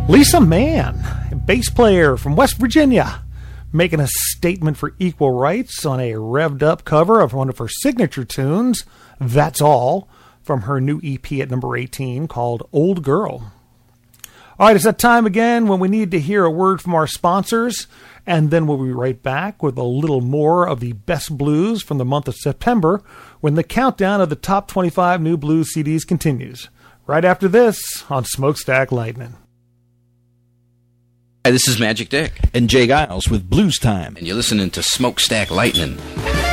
Lisa Mann, a bass player from West Virginia, making a statement for equal rights on a revved up cover of one of her signature tunes, That's All, from her new EP at number 18 called Old Girl. All right, it's that time again when we need to hear a word from our sponsors, and then we'll be right back with a little more of the best blues from the month of September when the countdown of the top 25 new blues CDs continues. Right after this on Smokestack Lightning. Hi, this is Magic Dick. And Jay Giles with Blues Time. And you're listening to Smokestack Lightning.